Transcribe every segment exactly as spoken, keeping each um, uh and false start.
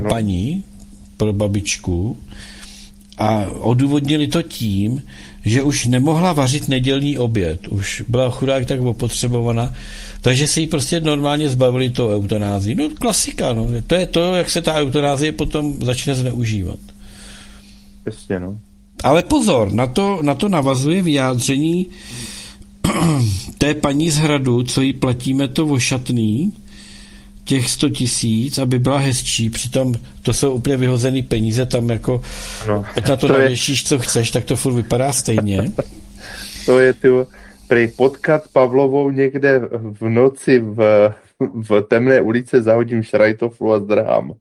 no. paní pro babičku a odůvodnili to tím, že už nemohla vařit nedělní oběd. Už byla chudák tak opotřebovaná, takže se jí prostě normálně zbavili to eutanázii. No klasika, no. To je to, jak se ta eutanázie potom začne zneužívat. Jasně, no. Ale pozor, na to, na to navazuje vyjádření té paní z Hradu, co jí platíme to ošatný, těch sto tisíc, aby byla hezčí, přitom to jsou úplně vyhozený peníze, tam jako, no, ať na to, to navěšíš, je... co chceš, tak to furt vypadá stejně. To je tu, prý potkat Pavlovou někde v noci v, v temné ulici, zahodím šrajtoflu a zdrhám.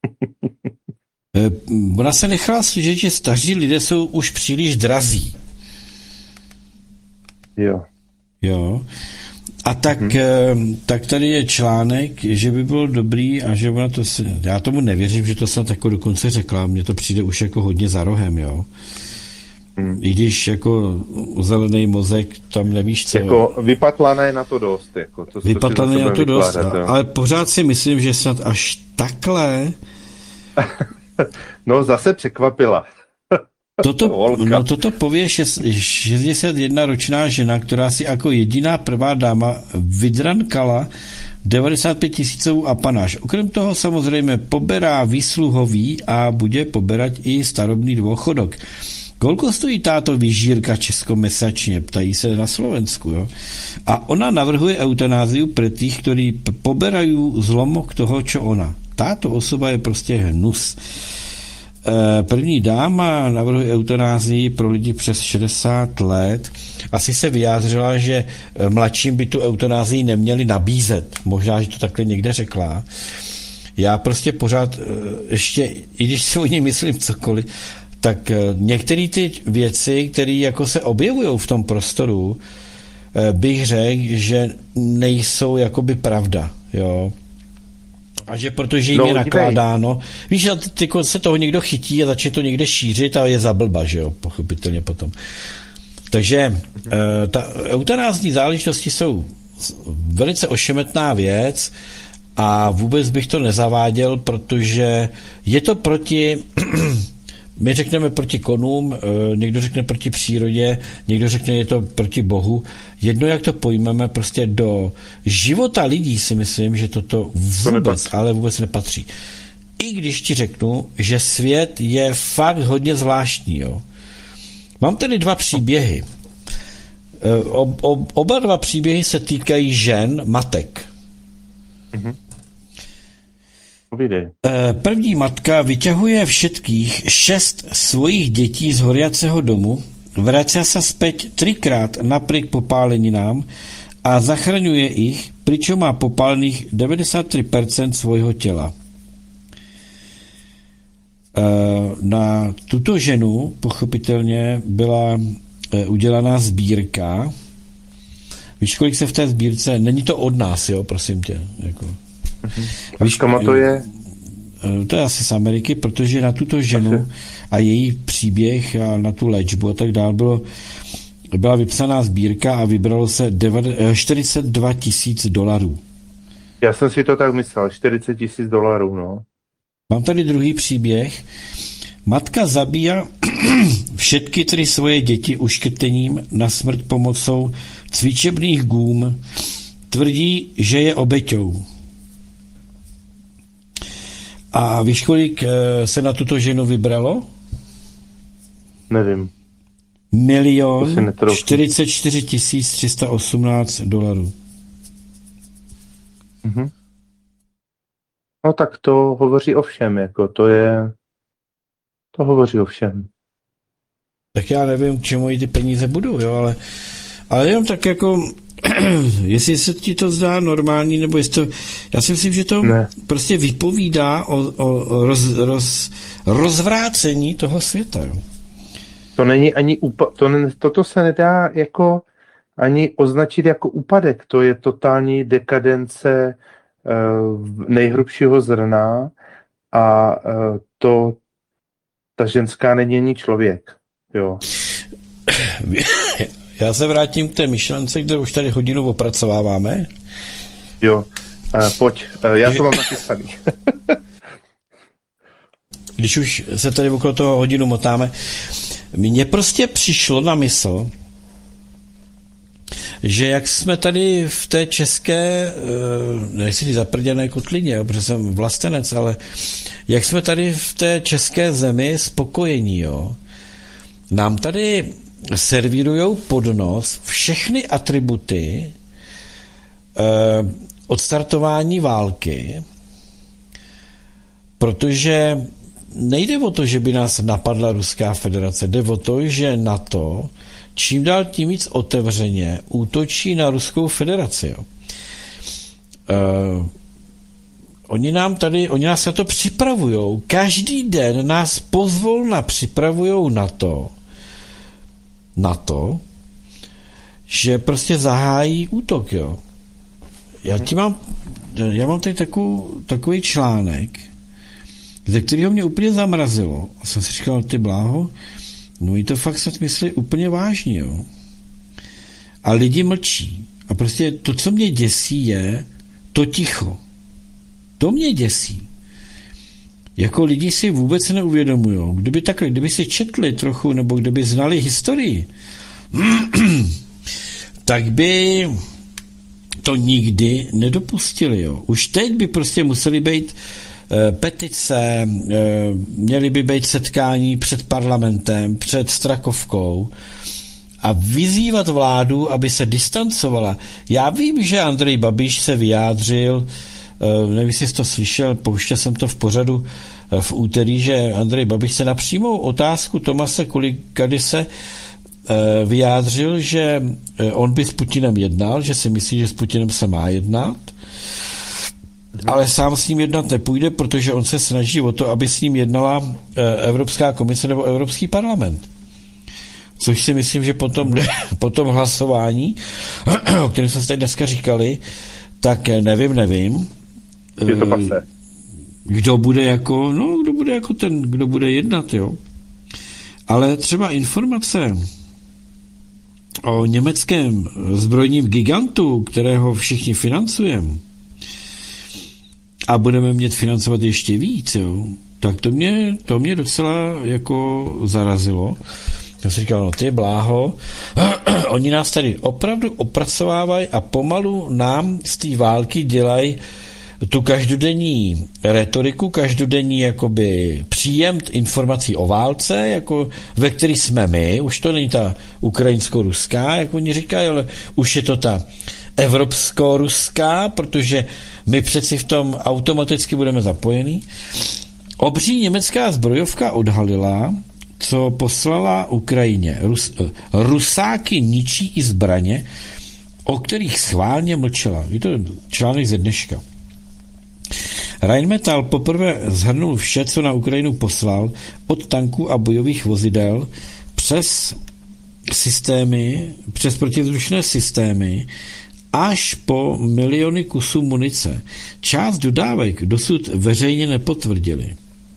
Ona se nechala slyšet, že staří lidé jsou už příliš drazí. Jo. Jo. A tak, hmm. tak tady je článek, že by bylo dobrý a že ona to se, já tomu nevěřím, že to snad jako dokonce řekla, mně to přijde už jako hodně za rohem, jo. Hmm. I když jako zelený mozek, tam nevíš co. Jako vypatlané na to dost. Jako to, vypatlané na to dost, ale pořád si myslím, že snad až takhle. No zase překvapila. Toto, no toto pově šedesát jedna ročná žena, která si jako jediná prvá dáma vydrankala devadesát pět tisícovou apanáž. Okrem toho samozřejmě poberá výsluhový a bude poberat i starobný dôchodok. Kolko stojí táto vyžírka českomesačně? Ptají se na Slovensku. Jo? A ona navrhuje eutanáziu pre tých, ktorí poberají zlomok toho, čo ona. Táto osoba je prostě hnus. První dáma navrhuje eutanázii pro lidi přes šedesát let. Asi se vyjádřila, že mladším by tu eutanázii neměli nabízet. Možná, že to takhle někde řekla. Já prostě pořád, ještě, i když si o ní myslím cokoliv, tak některé ty věci, které jako se objevují v tom prostoru, bych řekl, že nejsou jakoby pravda. Jo. A že protože jim no, je nakládáno, víš, že ty se toho někdo chytí a začne to někde šířit a je za blba, že jo, pochopitelně potom. Takže ta eutanázní záležitosti jsou velice ošemetná věc a vůbec bych to nezaváděl, protože je to proti, my řekneme proti konům, někdo řekne proti přírodě, někdo řekne je to proti Bohu. Jedno, jak to pojmeme, prostě do života lidí si myslím, že toto vůbec, to ale vůbec nepatří. I když ti řeknu, že svět je fakt hodně zvláštní. Jo. Mám tady dva příběhy. O, o, oba dva příběhy se týkají žen, matek. Mhm. První matka vyťahuje všetkých šest svojich dětí z horiaceho domu, vracia sa späť trikrát napriek popáleninám a zachraňuje ich, pričom má popálených devadesát tři procent svojho těla. Na tuto ženu pochopitelně byla udělaná sbírka. Víš, kolik se v té sbírce, není to od nás, jo, prosím tě, jako. Víš, komu to je? To je asi z Ameriky, protože na tuto ženu a její příběh a na tu léčbu a tak dále bylo, byla vypsaná sbírka a vybralo se čtyřicet dva tisíc dolarů. Já jsem si to tak myslel, čtyřicet tisíc dolarů, no. Mám tady druhý příběh. Matka zabíja všetky tři svoje děti uškrtením na smrt pomocou cvičebných gum. Tvrdí, že je obeťou. A víš, kolik se na tuto ženu vybralo? Nevím. Milion čtyřicet čtyři tisíc tři sta osmnáct dolarů. Mhm. No tak to hovoří o všem, jako to je, to hovoří o všem. Tak já nevím, k čemu ty peníze budou, jo, ale, ale jenom tak jako, jestli se ti to zdá normální, nebo jestli to, já si myslím, že to ne. prostě vypovídá o, o roz, roz, rozvrácení toho světa, jo. To není ani úpa- to ne, toto se nedá jako ani označit jako úpadek, to je totální dekadence uh, nejhrubšího zrna a uh, to ta ženská není ani člověk, jo. Já se vrátím k té myšlence, kde už tady hodinu opracováváme. Jo, uh, pojď, uh, já to mám nachystaný. když už se tady okolo toho hodinu motáme, mně prostě přišlo na mysl, že jak jsme tady v té české, nechci zaprděné kotlině, jo, protože jsem vlastenec, ale jak jsme tady v té české zemi spokojení, jo, nám tady servírujou pod nos všechny atributy eh, odstartování války, protože nejde o to, že by nás napadla Ruská federace, jde o to, že NATO čím dál tím víc otevřeně útočí na Ruskou federaci. Jo. Uh, oni nám tady, oni nás na to připravujou. Každý den nás pozvolna připravujou na to, na to, že prostě zahájí útok. Jo. Já ti mám, já mám tady takovou, takový článek, ze kterého mě úplně zamrazilo. A jsem si říkal, ty bláho, no i to fakt se myslí úplně vážně, jo. A lidi mlčí. A prostě to, co mě děsí, je to ticho. To mě děsí. Jako lidi si vůbec neuvědomujou. Kdyby takhle, kdyby si četli trochu, nebo kdyby znali historii, tak by to nikdy nedopustili, jo. Už teď by prostě museli být petice, měly by být setkání před parlamentem, před Strakovkou a vyzývat vládu, aby se distancovala. Já vím, že Andrej Babiš se vyjádřil, nevím, jestli jsi to slyšel, pouštěl jsem to v pořadu v úterý, že Andrej Babiš se na přímou otázku Tomase Kulikadise vyjádřil, že on by s Putinem jednal, že si myslí, že s Putinem se má jednat, ale sám s ním jednat nepůjde, protože on se snaží o to, aby s ním jednala Evropská komise nebo Evropský parlament. Což si myslím, že potom, potom hlasování, o kterém jsme tady dneska říkali, tak nevím, nevím. Je to pasé. Kdo bude jako, no, kdo bude jako ten, kdo bude jednat, jo. Ale třeba informace o německém zbrojním gigantu, kterého všichni financujeme, a budeme mět financovat ještě víc, jo, tak to mě, to mě docela jako zarazilo. Já jsem říkal, no ty bláho, oni nás tady opravdu opracovávají a pomalu nám z té války dělají tu každodenní retoriku, každodenní jakoby příjem informací o válce, jako ve který jsme my, už to není ta ukrajinsko-ruská, jak oni říkají, ale už je to ta evropsko-ruská, protože my přeci v tom automaticky budeme zapojení. Obří německá zbrojovka odhalila, co poslala Ukrajině. Rus, Rusáky ničí i zbraně, o kterých schválně mlčela. Je to článek ze dneška. Rheinmetall poprvé shrnul vše, co na Ukrajinu poslal, od tanků a bojových vozidel přes systémy, přes protivzdušné systémy, až po miliony kusů munice. Část dodávek dosud veřejně nepotvrdili.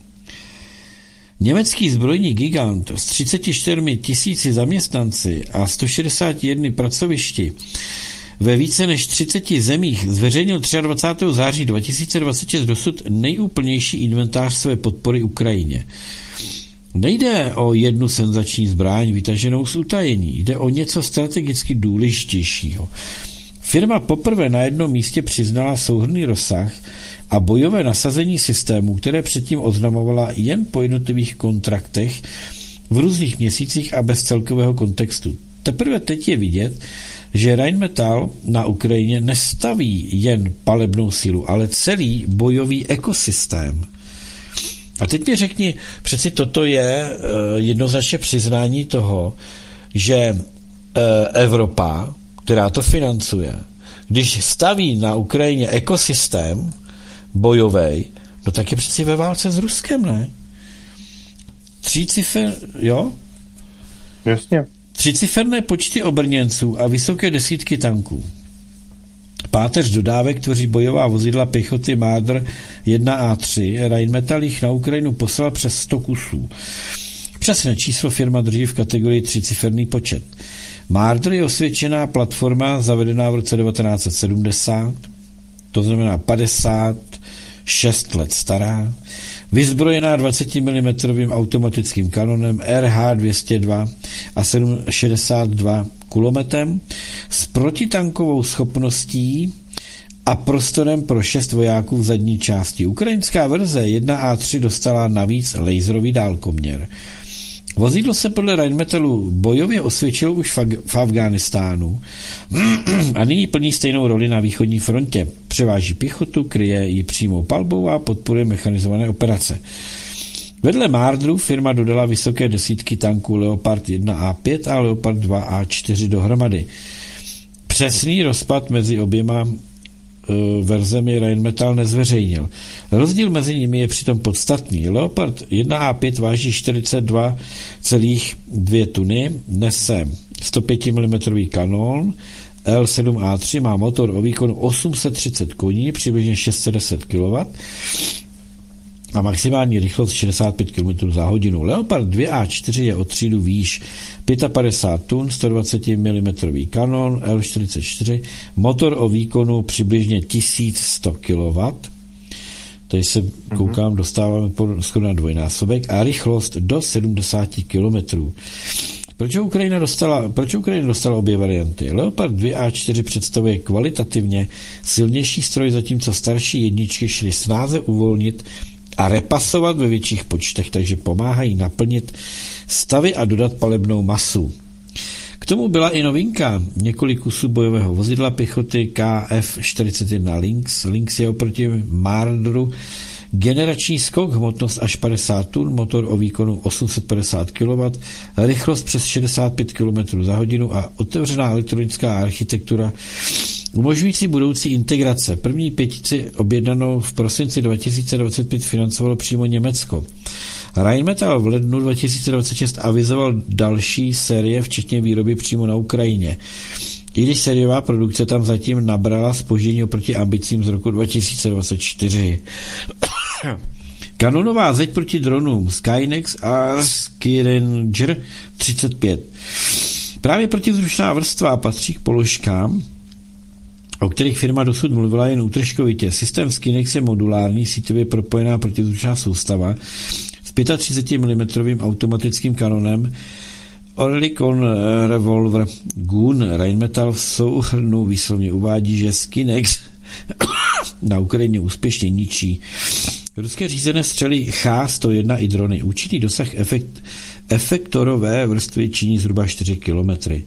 Německý zbrojní gigant s třiceti čtyřmi tisíci zaměstnanci a sto šedesáti jedné pracovišti ve více než třiceti zemích zveřejnil dvacátého třetího září dva tisíce dvacet šest dosud nejúplnější inventář své podpory Ukrajině. Nejde o jednu senzační zbraň vytaženou z utajení, jde o něco strategicky důležitějšího. Firma poprvé na jednom místě přiznala souhrnný rozsah a bojové nasazení systémů, které předtím oznamovala jen po jednotlivých kontraktech v různých měsících a bez celkového kontextu. Teprve teď je vidět, že Rheinmetall na Ukrajině nestaví jen palebnou sílu, ale celý bojový ekosystém. A teď mi řekni, přeci toto je uh, jednoznačně přiznání toho, že uh, Evropa, která to financuje, když staví na Ukrajině ekosystém bojovej, no tak je přeci ve válce s Ruskem, ne? Třícifer, jo? Jasně. Třiciferné počty obrněnců a vysoké desítky tanků. Páteř dodávek tvoří bojová vozidla pěchoty Marder jedna A tři. Rheinmetall jich na Ukrajinu poslal přes sto kusů. Přesné číslo firma drží v kategorii třiciferný počet. Marder je osvědčená platforma zavedená v roce devatenáct set sedmdesát, to znamená padesát šest let stará. vyzbrojená dvacet milimetrů automatickým kanonem R H dvě stě dva a sedm set šedesát dva kulometem s protitankovou schopností a prostorem pro šest vojáků v zadní části. Ukrajinská verze jedna A tři dostala navíc laserový dálkoměr. Vozidlo se podle Rheinmetallu bojově osvědčilo už v Afghánistánu a nyní plní stejnou roli na východní frontě. Převáží pěchotu, kryje ji přímou palbou a podporuje mechanizované operace. Vedle Mardru firma dodala vysoké desítky tanků Leopard jedna A pět a Leopard dva A čtyři dohromady. Přesný rozpad mezi oběma verzemi Rheinmetall nezveřejnil. Rozdíl mezi nimi je přitom podstatný. Leopard jedna A pět váží čtyřicet dva celá dvě tuny, nese sto pět milimetrů kanon, L sedm A tři má motor o výkonu osm set třicet koní, přibližně šest set deset kilowattů a maximální rychlost šedesát pět kilometrů za hodinu. Leopard dva A čtyři je o třídu výš, padesát pět tun, sto dvacet milimetrů kanon, L čtyřicet čtyři, motor o výkonu přibližně tisíc sto kilowattů, tady se koukám, dostáváme skoro na dvojnásobek, a rychlost do sedmdesát kilometrů. Proč Ukrajina dostala, proč Ukrajina dostala obě varianty? Leopard dva A čtyři představuje kvalitativně silnější stroj, zatímco starší jedničky šly snáze uvolnit a repasovat ve větších počtech, takže pomáhají naplnit stavy a dodat palebnou masu. K tomu byla i novinka. Několik kusů bojového vozidla pěchoty K F čtyřicet jedna Lynx. Lynx je oproti Mardru generační skok, hmotnost až padesát tun, motor o výkonu osm set padesát kilowattů, rychlost přes šedesát pět kilometrů za hodinu a otevřená elektronická architektura umožňující budoucí integrace. První pětici objednanou v prosinci dva tisíce dvacet pět financovalo přímo Německo. Rheinmetall v lednu dva tisíce dvacet šest avizoval další série, včetně výroby přímo na Ukrajině. I když sériová produkce tam zatím nabrala zpoždění oproti ambicím z roku dva tisíce dvacet čtyři. Kanonová zeď proti dronům Skynex a Skyranger třicet pět. Právě protivzdušná vrstva patří k položkám, o kterých firma dosud mluvila jen útržkovitě. Systém Skynex je modulární, síťově propojená protivzdušná soustava s třicet pět milimetrů automatickým kanonem Oerlikon Revolver Gun. Rheinmetall v souhrnu výslovně uvádí, že Skynex na Ukrajině úspěšně ničí ruské řízené střely Ch sto jedna i drony. Účinný dosah efekt, efektorové vrstvy činí zhruba čtyři kilometry.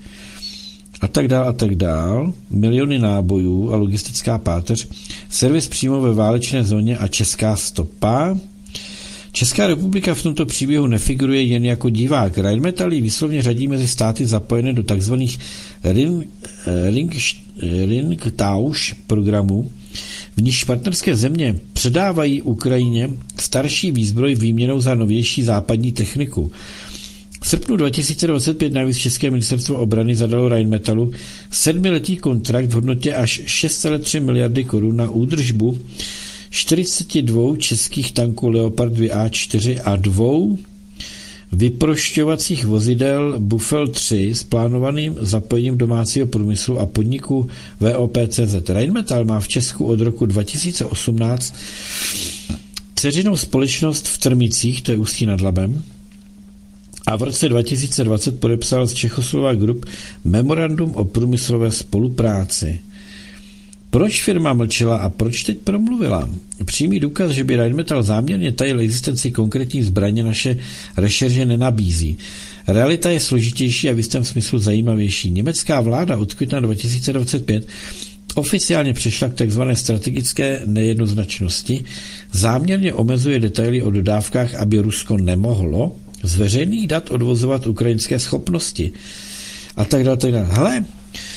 A tak dál, a tak dál. Miliony nábojů a logistická páteř. Servis přímo ve válečné zóně a česká stopa. Česká republika v tomto příběhu nefiguruje jen jako divák. Rheinmetall ji výslovně řadí mezi státy zapojené do tzv. Ring, ring, Ringtausch programů, v níž partnerské země předávají Ukrajině starší výzbroj výměnou za novější západní techniku. V srpnu dva tisíce dvacet pět navíc České ministerstvo obrany zadalo Rheinmetallu sedmiletý kontrakt v hodnotě až šest celá tři miliardy korun na údržbu čtyřicet dva českých tanků Leopard dva A čtyři a dvou vyprošťovacích vozidel Buffel tři s plánovaným zapojením domácího průmyslu a podniku V O P tečka cé zet. Rheinmetall má v Česku od roku dva tisíce osmnáct dceřinou společnost v Trmicích, to je Ústí nad Labem, a v roce dva tisíce dvacet podepsal s Čechoslovak Group memorandum o průmyslové spolupráci. Proč firma mlčela a proč teď promluvila? Přímý důkaz, že by Rheinmetall záměrně tajil existenci konkrétní zbraně, naše rešerže nenabízí. Realita je složitější a v jistém smyslu zajímavější. Německá vláda od května dva tisíce dvacet pět oficiálně přešla k tzv. Strategické nejednoznačnosti, záměrně omezuje detaily o dodávkách, aby Rusko nemohlo z veřejných dat odvozovat ukrajinské schopnosti. A tak dále, tak dále. Hele,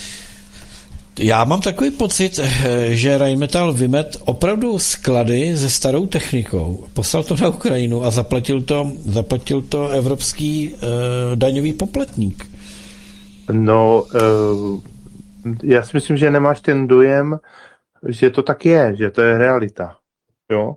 já mám takový pocit, že Rheinmetall vymet opravdu sklady se starou technikou, poslal to na Ukrajinu a zaplatil to, zaplatil to evropský uh, daňový poplatník. No, uh, já si myslím, že nemáš ten dojem, že to tak je, že to je realita. Jo?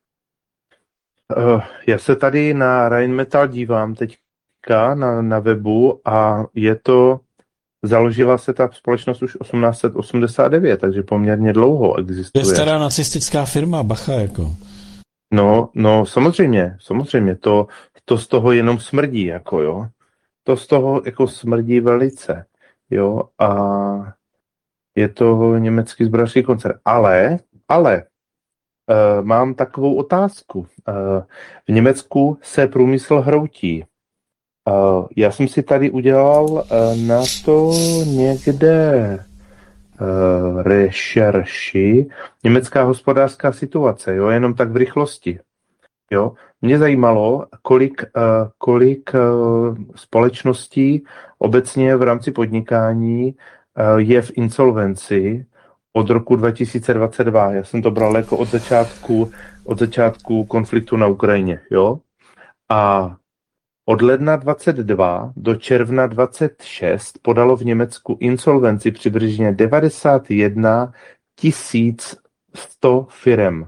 Uh, já se tady na Rheinmetall dívám teďka na, na webu a je to založila se ta společnost už osmnáct set osmdesát devět, takže poměrně dlouho existuje. To je stará nacistická firma, bacha, jako. No, no, samozřejmě, samozřejmě, to, to z toho jenom smrdí, jako jo. To z toho jako smrdí velice, jo, a je to německý zbrojařský koncern. Ale, ale, uh, mám takovou otázku. Uh, v Německu se průmysl hroutí. Uh, já jsem si tady udělal uh, na to někde uh, rešerši. Německá hospodářská situace, jo, jenom tak v rychlosti. Jo. Mě zajímalo, kolik, uh, kolik uh, společností obecně v rámci podnikání uh, je v insolvenci od roku dva tisíce dvacet dva. Já jsem to bral jako od začátku, od začátku konfliktu na Ukrajině. Jo. A od ledna dvacet dva do června dvacet šest podalo v Německu insolvenci přibližně devadesát jedna tisíc sto firem.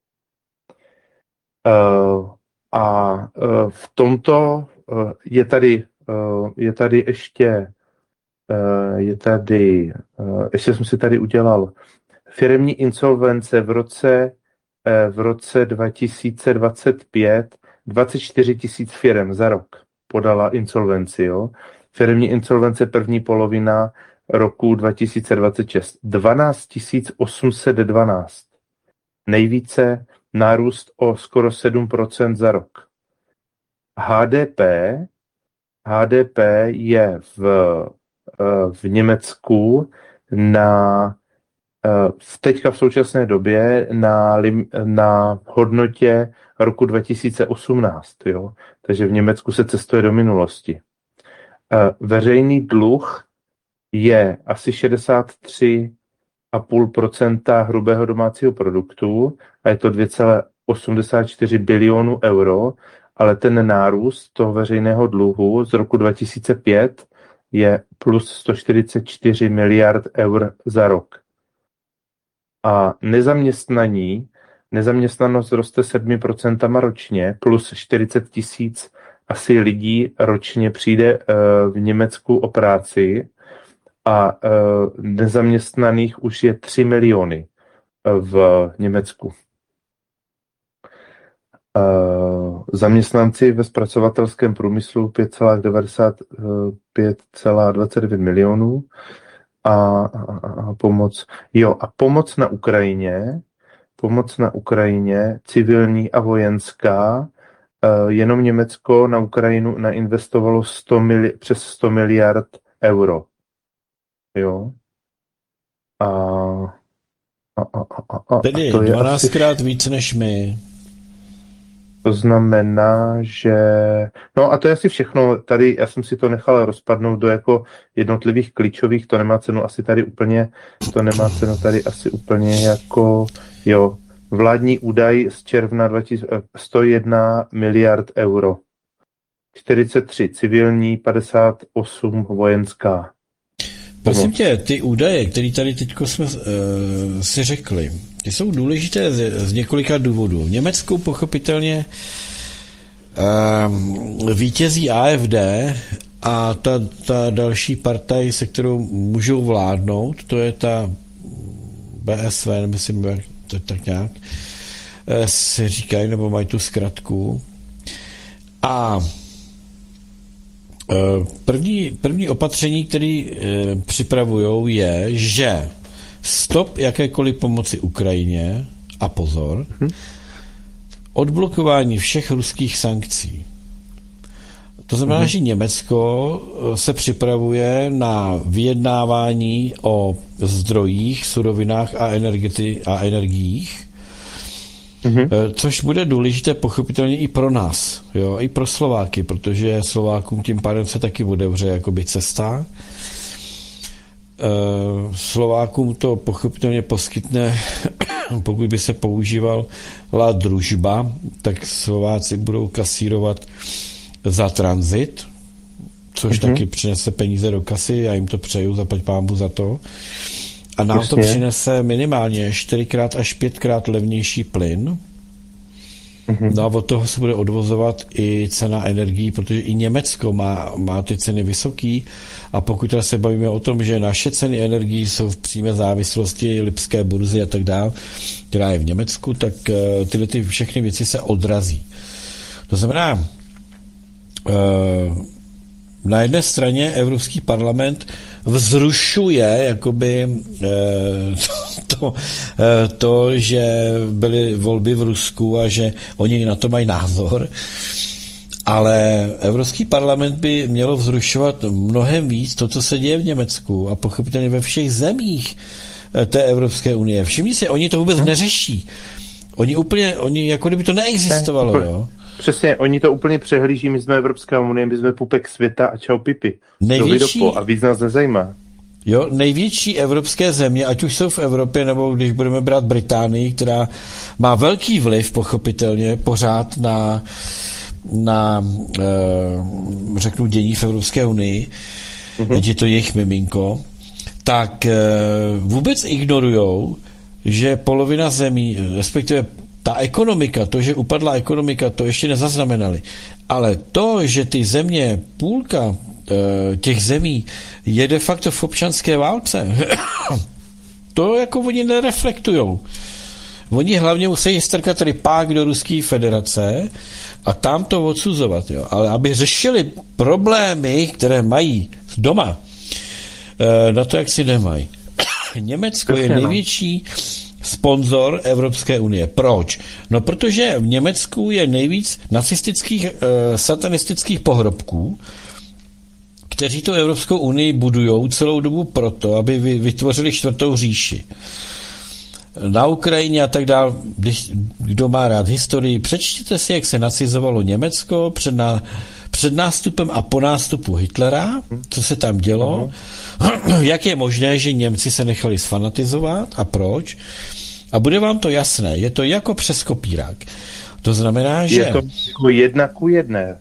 Uh, a uh, v tomto uh, je tady uh, je tady ještě uh, je tady uh, ještě jsem si tady udělal firemní insolvence v roce uh, v roce dva tisíce dvacet pět dvacet čtyři tisíc firem za rok podala insolvenci, jo. Firemní insolvence první polovina roku dva tisíce dvacet šest dvanáct tisíc osm set dvanáct. Nejvíce nárůst o skoro sedm procent za rok. H D P, H D P je v, v Německu na teďka v současné době na, na hodnotě roku dva tisíce osmnáct. Jo? Takže v Německu se cestuje do minulosti. Veřejný dluh je asi šedesát tři celá pět procenta hrubého domácího produktu a je to dvě celá osmdesát čtyři bilionu euro, ale ten nárůst toho veřejného dluhu z roku dva tisíce pět je plus sto čtyřicet čtyři miliard eur za rok. A nezaměstnaní, nezaměstnanost roste sedm procent ročně, plus čtyřicet tisíc asi lidí ročně přijde v Německu o práci a nezaměstnaných už je tři miliony v Německu. Zaměstnanci ve zpracovatelském průmyslu pět celá dvacet devět milionů a, a, a pomoc. Jo, a pomoc na Ukrajině, pomoc na Ukrajině, civilní a vojenská, jenom Německo na Ukrajinu nainvestovalo sto mili, přes sto miliard euro. Jo. A, a, a, a, a Tedy to je dvanáctkrát asi... víc než my. To znamená, že... No a to je asi všechno. Tady já jsem si to nechal rozpadnout do jako jednotlivých klíčových, to nemá cenu asi tady úplně, to nemá cenu tady asi úplně jako, jo, vládní údaj z června dva tisíce sto jedna miliard euro. čtyřicet tři civilní, padesát osm vojenská. Prosím tě, ty údaje, které tady teď jsme uh, si řekli, ty jsou důležité z, z několika důvodů. V Německu pochopitelně uh, vítězí A F D a ta, ta další partaj, se kterou můžou vládnout, to je ta B S V, myslím, to tak nějak uh, se říkají, nebo mají tu zkratku. A První, první opatření, které e, připravují, je, že stop jakékoliv pomoci Ukrajině a pozor, hmm. odblokování všech ruských sankcí. To znamená, hmm. že Německo se připravuje na vyjednávání o zdrojích, surovinách a, energeti- a energiích, Mm-hmm. což bude důležité pochopitelně i pro nás, jo, i pro Slováky, protože Slovákům tím pádem se taky otevře jakoby cesta. Slovákům to pochopitelně poskytne, pokud by se používala družba, tak Slováci budou kasírovat za tranzit, což mm-hmm. taky přinese peníze do kasy, já jim to přeju, zaplať pánbu za to. A nám Jasně. to přinese minimálně čtyřikrát až pětkrát levnější plyn. No a od toho se bude odvozovat i cena energií, protože i Německo má, má ty ceny vysoký a pokud teda se bavíme o tom, že naše ceny energií jsou v přímé závislosti lipské burzy a tak dále, která je v Německu, tak tyhle ty všechny věci se odrazí. To znamená, na jedné straně Evropský parlament vzrušuje jakoby to, to, to, že byly volby v Rusku a že oni na to mají názor, ale Evropský parlament by mělo vzrušovat mnohem víc to, co se děje v Německu a pochopitelně ve všech zemích té Evropské unie. Všimni si, oni to vůbec neřeší. Oni úplně, oni jako kdyby to neexistovalo, jo. Přesně, oni to úplně přehlíží, my jsme Evropská unie, my jsme pupek světa a čau pipi. Největší, a víc nás nezajímá. Jo, největší evropské země, ať už jsou v Evropě, nebo když budeme brát Británii, která má velký vliv, pochopitelně, pořád na, na e, řeknu, dění v Evropské unii, mm-hmm. ať je to jejich miminko, tak e, vůbec ignorujou, že polovina zemí, respektive ta ekonomika, to, že upadla ekonomika, to ještě nezaznamenali. Ale to, že ty země, půlka e, těch zemí je de facto v občanské válce, to jako oni nereflektujou. Oni hlavně musí strkat rypák do Ruské federace a tam to odsuzovat. Jo. Ale aby řešili problémy, které mají doma, e, na to jak si nemají. Německo je největší sponzor Evropské unie. Proč? No, protože v Německu je nejvíc nacistických, e, satanistických pohrobků, kteří tu Evropskou unii budujou celou dobu proto, aby vytvořili čtvrtou říši. Na Ukrajině a tak dále, když, kdo má rád historii, přečtěte si, jak se nacizovalo Německo před, ná, před nástupem a po nástupu Hitlera, co se tam dělo, uh-huh. jak je možné, že Němci se nechali sfanatizovat a proč. A bude vám to jasné, je to jako přes kopírák. To znamená, že... Je to jako jedna ku jedné.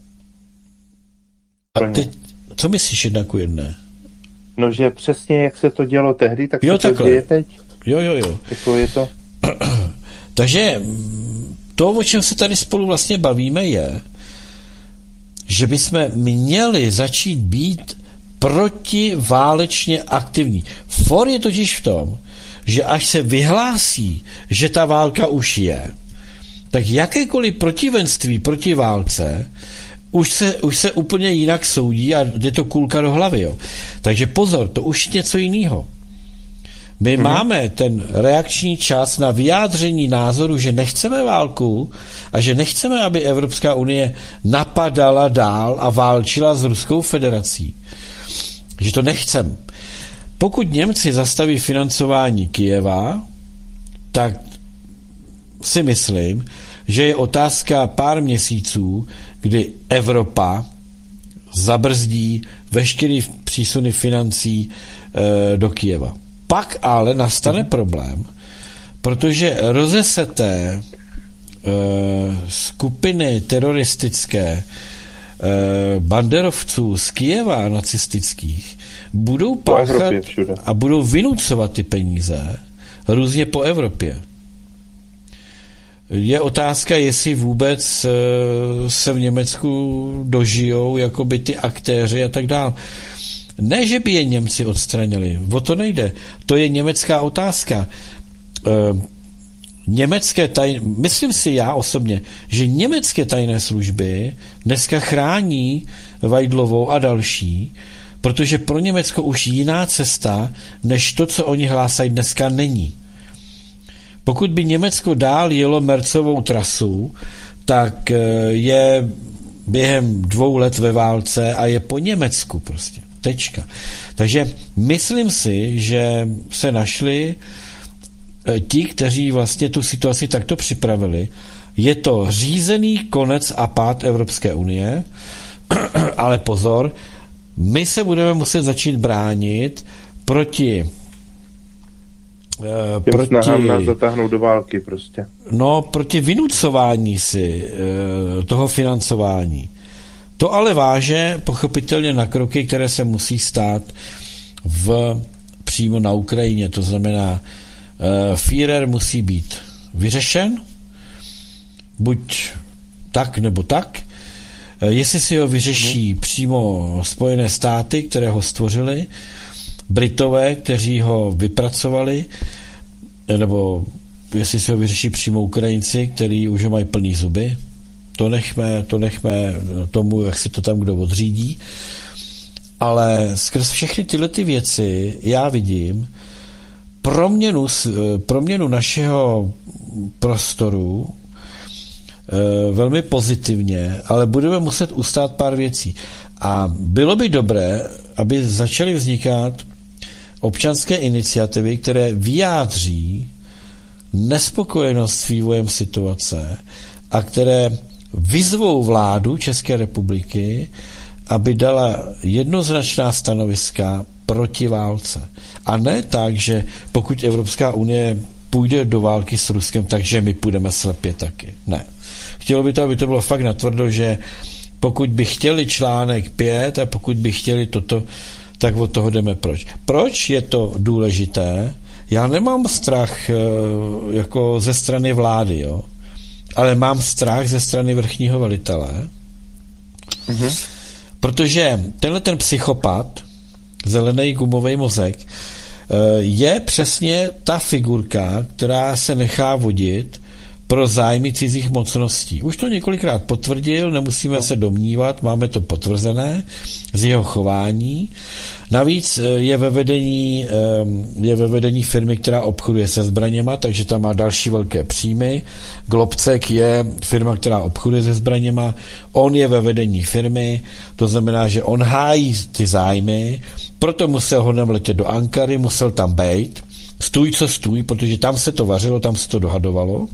A teď, co myslíš jedna ku jedné? No, že přesně jak se to dělo tehdy, tak jo, se to děje teď. Jo, jo, jo. Jako je to... Takže to, o čem se tady spolu vlastně bavíme, je, že bychom měli začít být protiválečně aktivní. For je totiž v tom, že až se vyhlásí, že ta válka už je, tak jakékoliv protivenství proti válce už se, už se úplně jinak soudí a jde to kulka do hlavy. Jo. Takže pozor, to už je něco jiného. My mm-hmm. máme ten reakční čas na vyjádření názoru, že nechceme válku a že nechceme, aby Evropská unie napadala dál a válčila s Ruskou federací. Že to nechceme. Pokud Němci zastaví financování Kyjeva, tak si myslím, že je otázka pár měsíců, kdy Evropa zabrzdí veškerý přísuny financí e, do Kyjeva. Pak ale nastane problém, protože rozeseté e, skupiny teroristické e, banderovců z Kyjeva nacistických budou páchat a budou vynucovat ty peníze různě po Evropě. Je otázka, jestli vůbec se v Německu dožijou jakoby ty aktéři a tak dále. Ne, že by je Němci odstranili, o to nejde. To je německá otázka. Německé tajné, myslím si já osobně, že německé tajné služby dneska chrání Vajdlovou a další, protože pro Německo už jiná cesta, než to, co oni hlásají dneska, není. Pokud by Německo dál jelo Merzovou trasu, tak je během dvou let ve válce a je po Německu prostě. Tečka. Takže myslím si, že se našli ti, kteří vlastně tu situaci takto připravili. Je to řízený konec a pád Evropské unie, ale pozor, my se budeme muset začít bránit proti Těm proti snahám nás zatáhnout do války prostě. No, proti vynucování si toho financování. To ale váže pochopitelně na kroky, které se musí stát v, přímo na Ukrajině. To znamená, Führer musí být vyřešen, buď tak nebo tak. Jestli si ho vyřeší mm. přímo Spojené státy, které ho stvořily, Britové, kteří ho vypracovali, nebo jestli si ho vyřeší přímo Ukrajinci, kteří už ho mají plný zuby, to nechme, to nechme tomu, jak si to tam kdo odřídí. Ale skrz všechny tyhle ty věci já vidím proměnu, proměnu našeho prostoru velmi pozitivně, ale budeme muset ustát pár věcí. A bylo by dobré, aby začaly vznikat občanské iniciativy, které vyjádří nespokojenost s vývojem situace a které vyzvou vládu České republiky, aby dala jednoznačná stanoviska proti válce. A ne tak, že pokud Evropská unie půjde do války s Ruskem, takže my půjdeme slepě taky. Ne. Chtělo by to, aby to bylo fakt natvrdo, že pokud by chtěli článek pět a pokud by chtěli toto, tak od toho jdeme proč. Proč je to důležité? Já nemám strach jako ze strany vlády, jo? Ale mám strach ze strany vrchního velitele, mm-hmm. protože tenhle ten psychopat, zelený gumový mozek, je přesně ta figurka, která se nechá vodit pro zájmy cizích mocností. Už to několikrát potvrdil, nemusíme se domnívat, máme to potvrzené z jeho chování. Navíc je ve vedení, je ve vedení firmy, která obchoduje se zbraněma, takže tam má další velké příjmy. Globcek je firma, která obchoduje se zbraněma. On je ve vedení firmy, to znamená, že on hájí ty zájmy, proto musel honem letět do Ankary, musel tam bejt, stůj co stůj, protože tam se to vařilo, tam se to dohadovalo.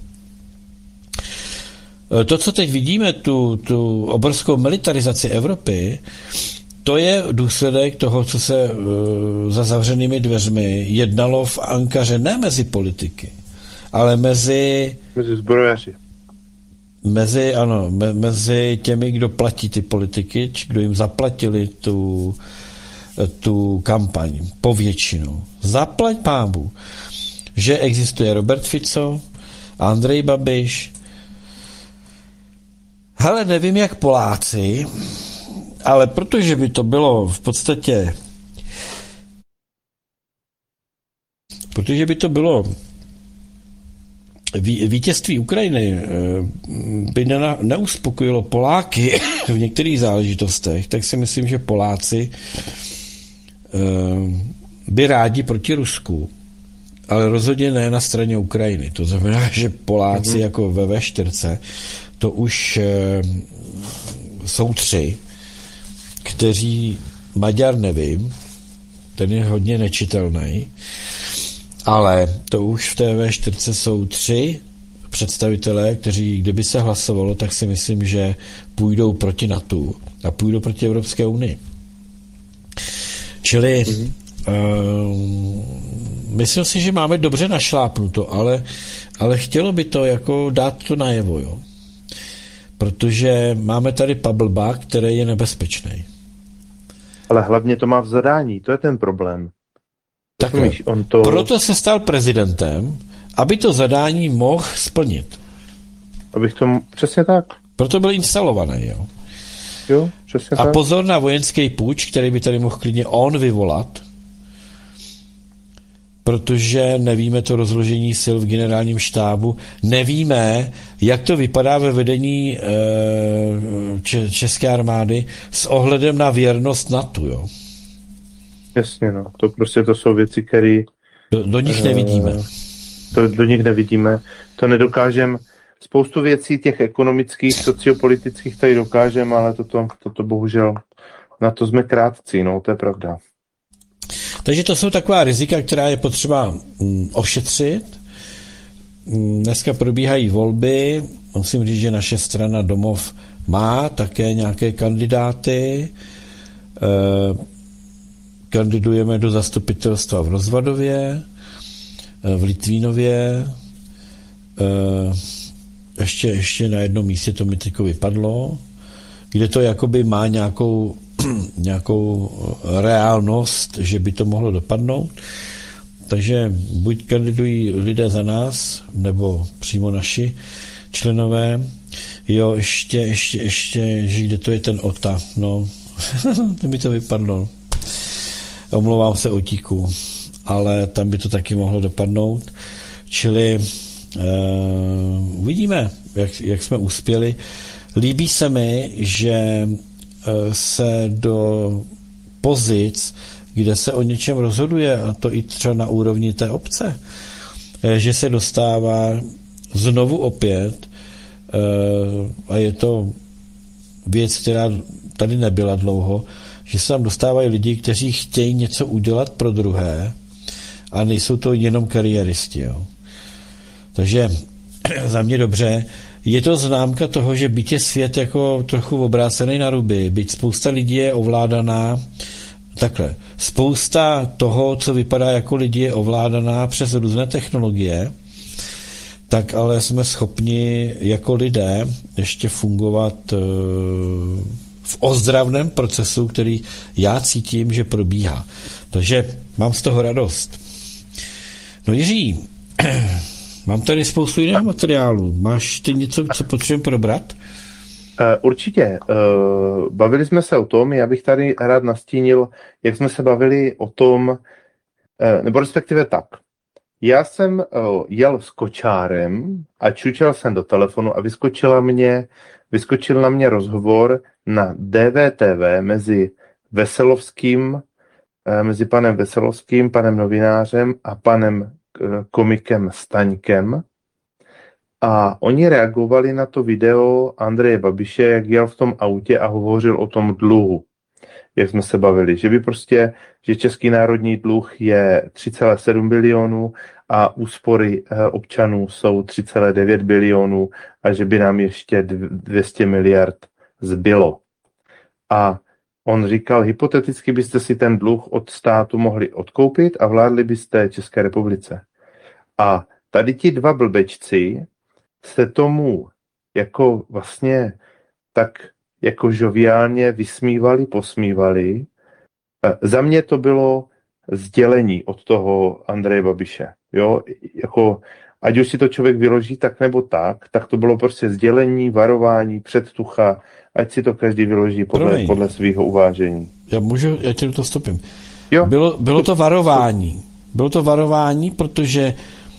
To, co teď vidíme, tu, tu obrovskou militarizaci Evropy, to je důsledek toho, co se uh, za zavřenými dveřmi jednalo v Ankaře, ne mezi politiky, ale mezi... Mezi zbrojaři. Mezi, ano, me, mezi těmi, kdo platí ty politiky, či kdo jim zaplatili tu, tu kampaň, povětšinou. Zaplať pámbu, že existuje Robert Fico, Andrej Babiš. Hele, nevím, jak Poláci, ale protože by to bylo v podstatě, protože by to bylo vítězství Ukrajiny by ne, neuspokojilo Poláky v některých záležitostech, tak si myslím, že Poláci by rádi proti Rusku, ale rozhodně ne na straně Ukrajiny. To znamená, že Poláci mm-hmm. jako ve vé čtyři, to už jsou tři, kteří, Maďar nevím, ten je hodně nečitelný, ale to už v té vé čtyři jsou tři představitelé, kteří, kdyby se hlasovalo, tak si myslím, že půjdou proti NATO a půjdou proti Evropské unii. Čili mm-hmm. uh, myslím si, že máme dobře našlápnuto, ale, ale chtělo by to jako dát to najevo, jo. Protože máme tady Pablba, který je nebezpečný. Ale hlavně to má v zadání, to je ten problém. Takhle, on to... proto se stal prezidentem, aby to zadání mohl splnit. Abych to... Přesně tak. Proto byl instalovaný, jo. Jo, přesně A tak. pozor na vojenský puč, který by tady mohl klidně on vyvolat, protože nevíme to rozložení sil v generálním štábu, nevíme, jak to vypadá ve vedení e, České armády s ohledem na věrnost NATO, jo. Jasně, no. To prostě to jsou věci, které... Do, do nich nevidíme. To do nich nevidíme. To nedokážeme. Spoustu věcí těch ekonomických, sociopolitických tady dokážeme, ale toto, toto bohužel na to jsme krátcí, no, to je pravda. Takže to jsou taková rizika, která je potřeba mm, ošetřit. Dneska probíhají volby. Musím říct, že naše strana Domov má také nějaké kandidáty. E, kandidujeme do zastupitelstva v Rozvadově, v Litvínově. E, ještě, ještě na jednom místě to mi teďko vypadlo, kde to jakoby má nějakou nějakou reálnost, že by to mohlo dopadnout. Takže buď kandidují lidé za nás, nebo přímo naši, členové. Jo, ještě, ještě, ještě, že kde to je ten Ota, no, to mi to vypadlo. Omlouvám se Otíku, ale tam by to taky mohlo dopadnout. Čili uh, uvidíme, jak, jak jsme uspěli. Líbí se mi, že uh, se do pozic, kde se o něčem rozhoduje, a to i třeba na úrovni té obce, že se dostává znovu opět, a je to věc, která tady nebyla dlouho, že se tam dostávají lidi, kteří chtějí něco udělat pro druhé a nejsou to jenom kariéristi. Jo. Takže za mě dobře. Je to známka toho, že byť je svět jako trochu obrácený na ruby, byť spousta lidí je ovládaná takhle. Spousta toho, co vypadá jako lidi, je ovládaná přes různé technologie, tak ale jsme schopni jako lidé ještě fungovat v ozdravném procesu, který já cítím, že probíhá. Takže mám z toho radost. No Jiří, mám tady spoustu jiného materiálu. Máš ty něco, co potřebujeme probrat? Určitě. Bavili jsme se o tom, já bych tady rád nastínil, jak jsme se bavili o tom, nebo respektive tak. Já jsem jel s kočárem a čučel jsem do telefonu a vyskočila mě, vyskočil na mě rozhovor na D V T V mezi Veselovským, mezi panem Veselovským, panem novinářem a panem komikem Staňkem. A oni reagovali na to video Andreje Babiše, jak jel v tom autě a hovořil o tom dluhu, jak jsme se bavili, že by prostě, že český národní dluh je tři celé sedm bilionů a úspory občanů jsou tři celé devět bilionů a že by nám ještě dvě stě miliard zbylo. A on říkal, hypoteticky byste si ten dluh od státu mohli odkoupit a vládli byste České republice. A tady ti dva blbečci se tomu jako vlastně tak jako žoviálně vysmívali, posmívali. Za mě to bylo sdělení od toho Andreje Babiše. Jo? Jako, ať už si to člověk vyloží tak nebo tak, tak to bylo prostě sdělení, varování, předtucha, ať si to každý vyloží podle, podle svého uvážení. Já můžu, já tě to stopím. Jo? Bylo, bylo to varování. Bylo to varování, protože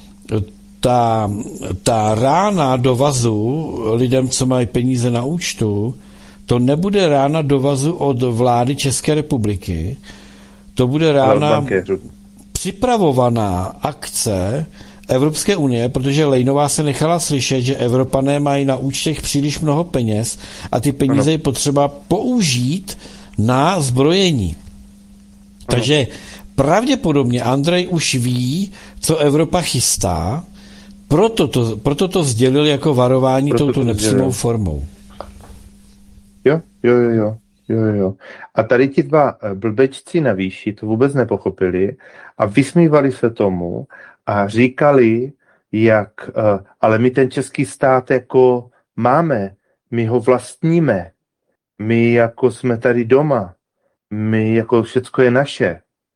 ta, ta rána do vazu lidem, co mají peníze na účtu, to nebude rána do vazu od vlády České republiky, to bude rána připravovaná akce Evropské unie, protože Lejnová se nechala slyšet, že Evropané mají na účtech příliš mnoho peněz a ty peníze ano. je potřeba použít na zbrojení. Ano. Takže pravděpodobně Andrej už ví, co Evropa chystá, proto to, proto to sdělil jako varování proto touto nepřímou formou. Jo, jo, jo, jo, jo, jo. A tady ti dva blbečci na výši to vůbec nepochopili a vysmívali se tomu a říkali, jak, ale my ten český stát jako máme, my ho vlastníme, my jako jsme tady doma, my jako všecko je naše.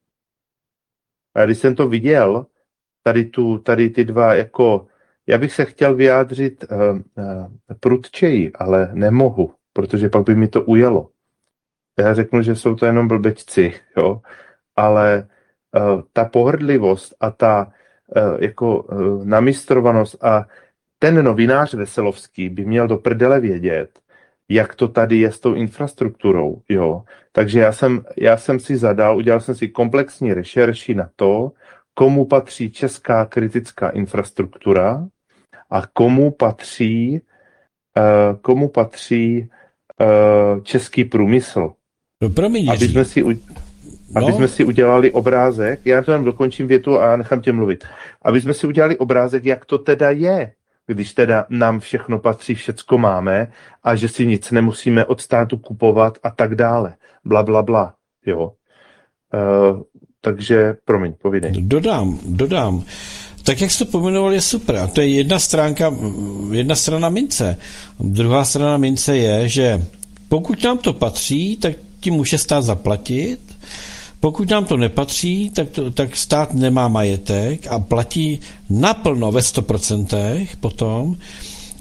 A když jsem to viděl, tady, tu, tady ty dva, jako, já bych se chtěl vyjádřit uh, uh, prudčeji, ale nemohu, protože pak by mi to ujelo. Já řeknu, že jsou to jenom blbečci, jo, ale uh, ta pohrdlivost a ta uh, jako uh, namistrovanost a ten novinář Veselovský by měl do prdele vědět, jak to tady je s tou infrastrukturou, jo. Takže já jsem, já jsem si zadal, udělal jsem si komplexní rešerši na to, komu patří česká kritická infrastruktura a komu patří, uh, komu patří uh, český průmysl. No promiň, aby jsme si, u, aby no. jsme si udělali obrázek, já to jen dokončím větu a nechám tě mluvit, aby jsme si udělali obrázek, jak to teda je, když teda nám všechno patří, všecko máme a že si nic nemusíme od státu kupovat a tak dále. Bla, bla, bla. Jo. Uh, takže, promiň, povídej. Dodám, dodám. Tak, jak jsi to pomenoval, je super. A to je jedna stránka, jedna strana mince. Druhá strana mince je, že pokud nám to patří, tak ti může stát zaplatit. Pokud nám to nepatří, tak, to, tak stát nemá majetek a platí naplno ve sto procent potom.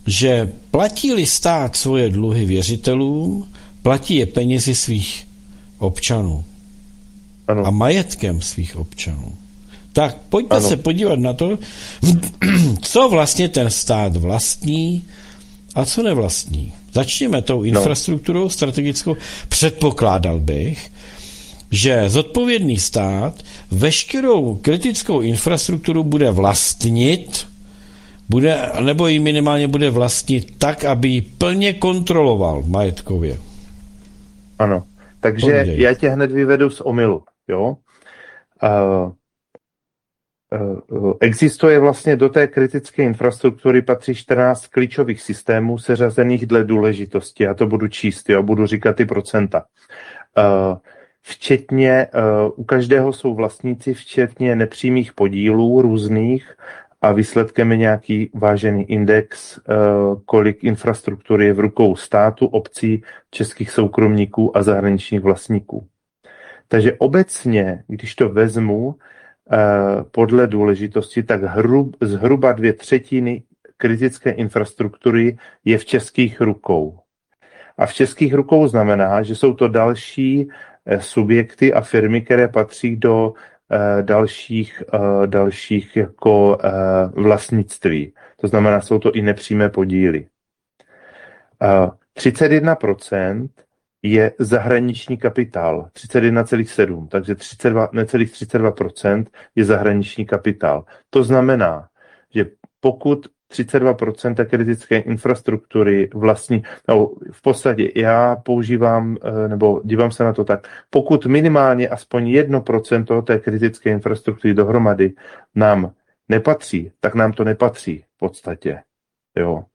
že platí-li stát svoje dluhy věřitelům, platí je penězi svých občanů Ano. a majetkem svých občanů. Tak pojďme Ano. se podívat na to, co vlastně ten stát vlastní a co nevlastní. Začněme tou infrastrukturou strategickou. Předpokládal bych, že zodpovědný stát veškerou kritickou infrastrukturu bude vlastnit, bude, nebo ji minimálně bude vlastnit tak, aby ji plně kontroloval majetkově. Ano. Takže Povídej. já tě hned vyvedu z omylu. Jo? Uh, uh, existuje vlastně do té kritické infrastruktury patří čtrnáct klíčových systémů seřazených dle důležitosti. Já to budu číst, jo? Budu říkat ty procenta. Uh, včetně, uh, u každého jsou vlastníci, včetně nepřímých podílů různých a výsledkem je nějaký vážený index, uh, kolik infrastruktury je v rukou státu, obcí, českých soukromníků a zahraničních vlastníků. Takže obecně, když to vezmu uh, podle důležitosti, tak hrub, zhruba dvě třetiny kritické infrastruktury je v českých rukou. A v českých rukou znamená, že jsou to další subjekty a firmy, které patří do uh, dalších, uh, dalších jako uh, vlastnictví. To znamená, jsou to i nepřímé podíly. Uh, třicet jedna procent je zahraniční kapitál, třicet jedna celá sedm, takže třicet dva, necelých třicet dva procent je zahraniční kapitál. To znamená, že pokud třicet dva procent kritické infrastruktury vlastní, no, v podstatě já používám, nebo dívám se na to tak, pokud minimálně aspoň jedno procento té kritické infrastruktury dohromady nám nepatří, tak nám to nepatří v podstatě. Jo.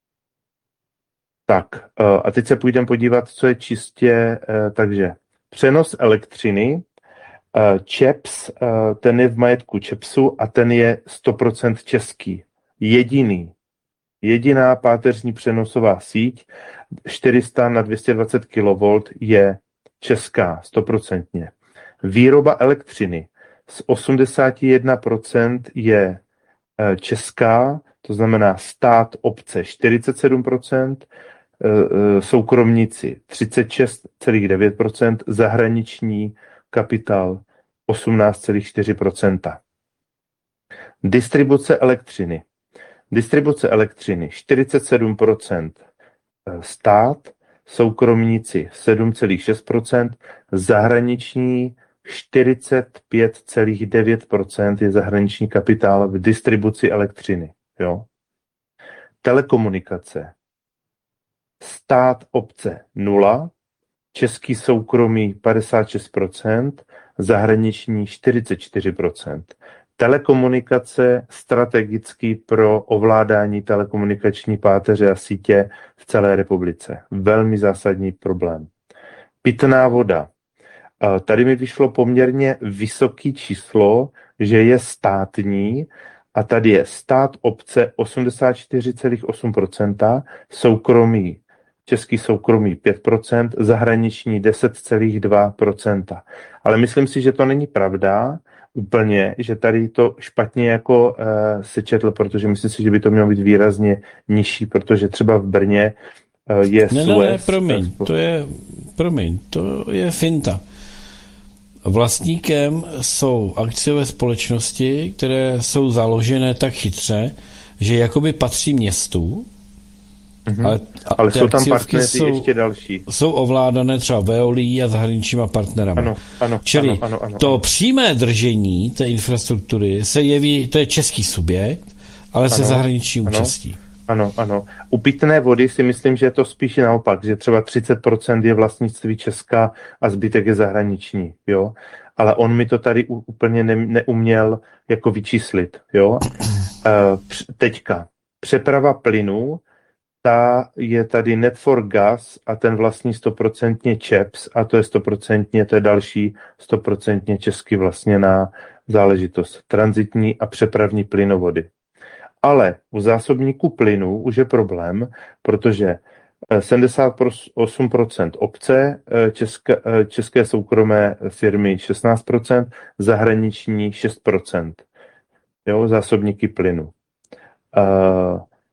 Tak, a teď se půjdeme podívat, co je čistě, takže přenos elektřiny, ČEPS, ten je v majetku ČEPSu a ten je sto procent český. Jediný, jediná páteřní přenosová síť čtyři sta na dvě stě dvacet kilovoltů je česká, stoprocentně. Výroba elektřiny z osmdesát jedna procent je česká, to znamená stát, obce čtyřicet sedm procent, soukromníci třicet šest celá devět procent, zahraniční kapitál osmnáct celá čtyři procenta. Distribuce elektřiny. Distribuce elektřiny čtyřicet sedm procent stát, soukromníci sedm celá šest procent, zahraniční čtyřicet pět celá devět procent je zahraniční kapitál v distribuci elektřiny. Jo? Telekomunikace. Stát, obce nula, český soukromí padesát šest procent, zahraniční čtyřicet čtyři procent. Telekomunikace strategicky pro ovládání telekomunikační páteře a sítě v celé republice. Velmi zásadní problém. Pitná voda. Tady mi vyšlo poměrně vysoké číslo, že je státní, a tady je stát, obce osmdesát čtyři celá osm procenta, soukromí, český soukromí pět procent, zahraniční deset celá dva procenta. Ale myslím si, že to není pravda úplně, že tady to špatně jako uh, sečetl, protože myslím si, že by to mělo být výrazně nižší, protože třeba v Brně uh, je Ne, Suez. ne, ne, promiň, to je, promiň, to je finta. Vlastníkem jsou akciové společnosti, které jsou založené tak chytře, že jakoby patří městu, mm-hmm. ale, ale jsou tam partneři jsou, ještě další. Jsou ovládané třeba Veolií a zahraničníma partnerama. Ano, ano, Čili ano, ano, ano, to ano. přímé držení té infrastruktury se jeví, to je český subjekt, ale se ano, zahraniční ano. účastí. Ano, ano. U pitné vody si myslím, že je to spíš naopak, že třeba třicet procent je vlastnictví Česka a zbytek je zahraniční, jo. Ale on mi to tady úplně ne, neuměl jako vyčíslit, jo. Teďka, přeprava plynu, ta je tady Net for Gas a ten vlastní stoprocentně ČEPS a to je stoprocentně, to je další stoprocentně česky vlastněná záležitost. Tranzitní a přepravní plynovody. Ale u zásobníku plynu už je problém, protože sedmdesát osm procent obce, české, české soukromé firmy šestnáct procent, zahraniční šest procent. Jo, zásobníky plynu.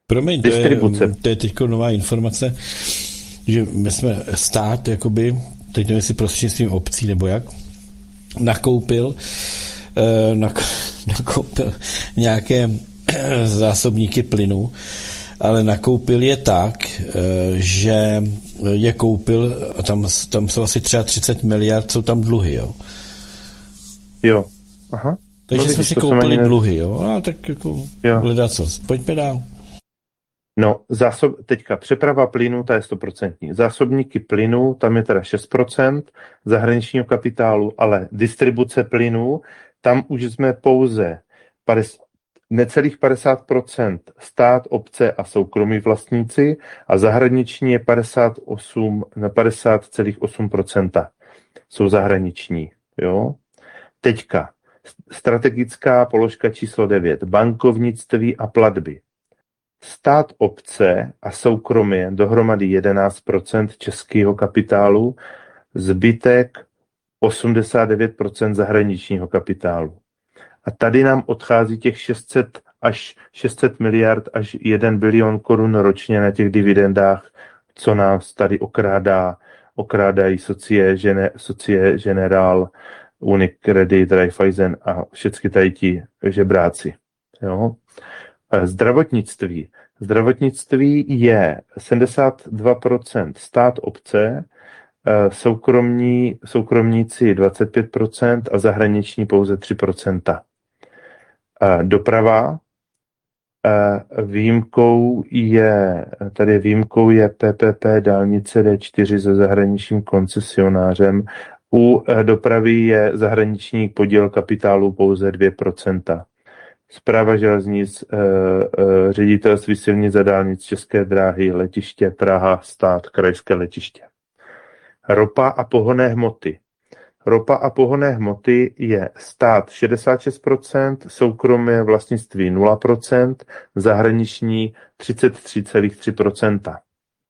Promiň, to je, Distribuce. to je teď nová informace, že my jsme stát, jakoby, teď nevím, jestli prostřednictvím obcí nebo jak, nakoupil, eh, nak, nakoupil nějaké zásobníky plynu, ale nakoupil je tak, že je koupil, a tam, tam jsou asi třicet tři miliard, jsou tam dluhy, jo. Jo, aha. Takže no, jsme si to koupili ne... dluhy, jo. A tak jako hledat co. Pojďme dál. No, zásob, teďka přeprava plynu, ta je sto procent. Zásobníky plynu, tam je teda šest procent zahraničního kapitálu, ale distribuce plynu, tam už jsme pouze padesát, necelých padesát procent stát, obce a soukromí vlastníci a zahraniční je padesát osm, na padesát celá osm procenta jsou zahraniční. Jo? Teďka strategická položka číslo devět, bankovnictví a platby. Stát, obce a soukromí dohromady jedenáct procent českého kapitálu, zbytek osmdesát devět procent zahraničního kapitálu. A tady nám odchází těch šest set až šest set miliard až jeden bilion korun ročně na těch dividendách, co nás tady okrádá, okrádají Socie, Gene, Socie Generál, Unicredit, Raiffeisen a všechny tady ti žebráci. Jo? Zdravotnictví. Zdravotnictví je sedmdesát dva procent stát, obce, soukromní, soukromníci dvacet pět procent a zahraniční pouze tři procenta. Doprava. Výjimkou je, tady výjimkou je P P P dálnice D čtyři se zahraničním koncesionářem. U dopravy je zahraniční podíl kapitálu pouze dvě procenta. Správa železnic, ředitelství silnic a dálnic, České dráhy, letiště Praha, stát, krajské letiště. Ropa a pohonné hmoty. Ropa a pohonné hmoty je stát šedesát šest procent, soukromé vlastnictví nula procent, zahraniční třicet tři celá tři procenta.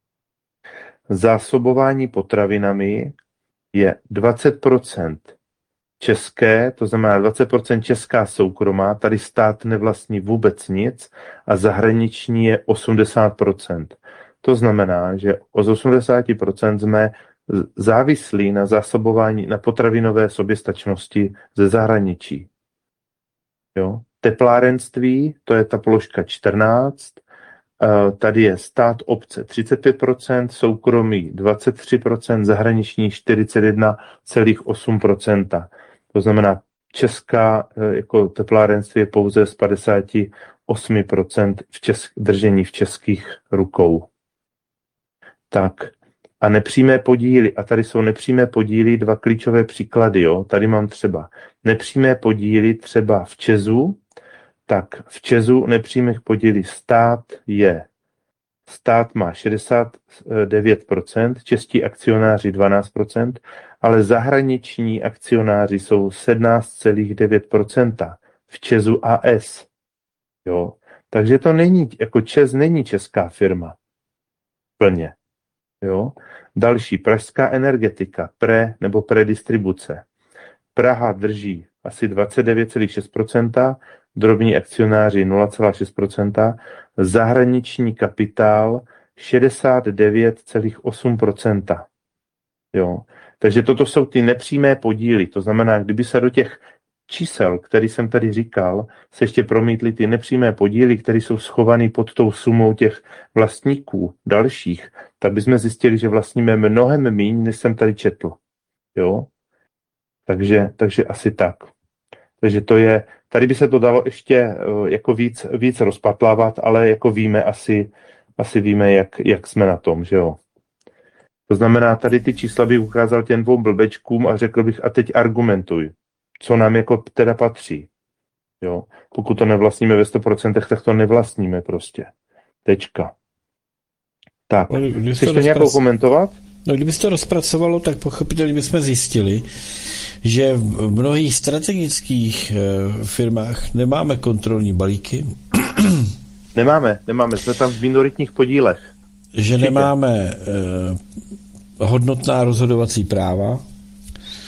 Zásobování potravinami je dvacet procent české, to znamená dvacet procent česká soukromá, tady stát nevlastní vůbec nic a zahraniční je osmdesát procent. To znamená, že z osmdesát procent jsme závislí na zásobování, na potravinové soběstačnosti ze zahraničí. Jo? Teplárenství, to je ta položka čtrnáct, tady je stát, obce třicet pět procent, soukromí dvacet tři procent, zahraniční čtyřicet jedna celá osm procenta. To znamená, česká jako teplárenství je pouze z padesát osm procent v česk, držení v českých rukou. Tak. A nepřímé podíly, a tady jsou nepřímé podíly, dva klíčové příklady, jo. Tady mám třeba nepřímé podíly třeba v Česu, tak v Česu nepřímých podíly stát je, stát má šedesát devět procent, čeští akcionáři dvanáct procent, ale zahraniční akcionáři jsou sedmnáct celá devět procenta v Česu A S. Jo. Takže to není, jako ČEZ není česká firma. Plně. Jo. Další, pražská energetika, pre nebo predistribuce. Praha drží asi dvacet devět celá šest procenta, drobní akcionáři nula celá šest procenta, zahraniční kapitál šedesát devět celá osm procenta. Jo. Takže toto jsou ty nepřímé podíly. To znamená, kdyby se do těch čísel, který jsem tady říkal, se ještě promítly ty nepřímé podíly, které jsou schované pod tou sumou těch vlastníků dalších, tak bychom zjistili, že vlastníme mnohem méně, než jsem tady četl. Jo? Takže, takže asi tak. Takže to je, tady by se to dalo ještě jako víc, víc rozpatlávat, ale jako víme, asi, asi víme, jak, jak jsme na tom, že jo. To znamená, tady ty čísla bych ukázal těm dvou blbečkům a řekl bych, a teď argumentuj, co nám jako teda patří. Jo? Pokud to nevlastníme ve sto procent, tak to nevlastníme prostě. Tečka. Tak, no, chceš to nějakou komentovat? No, kdyby se to rozpracovalo, tak pochopitelně bychom zjistili, že v mnohých strategických firmách nemáme kontrolní balíky. Nemáme, nemáme, jsme tam v minoritních podílech. Že Určitě. Nemáme eh, hodnotná rozhodovací práva,